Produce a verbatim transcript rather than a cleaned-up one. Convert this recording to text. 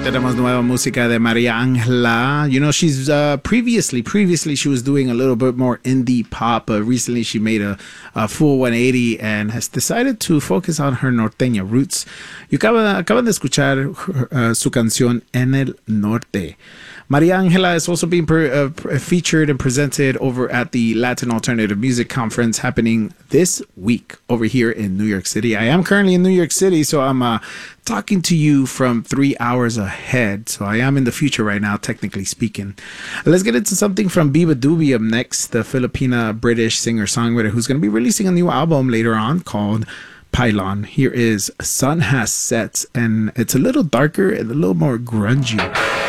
Tenemos nueva música de Maria Angela. You know, she's uh, previously, previously she was doing a little bit more indie pop. Uh, recently, she made a, a full one eighty and has decided to focus on her norteña roots. You acaban, acaban de escuchar uh, su canción En el Norte. Maria Angela is also being per, uh, featured and presented over at the Latin Alternative Music Conference happening this week over here in New York City. I am currently in New York City, so I'm uh, talking to you from three hours ahead. So I am in the future right now, technically speaking. Let's get into something from Biba Dubium next, the Filipina-British singer-songwriter who's going to be releasing a new album later on called Pylon. Here is Sun Has Set, and it's a little darker and a little more grungy.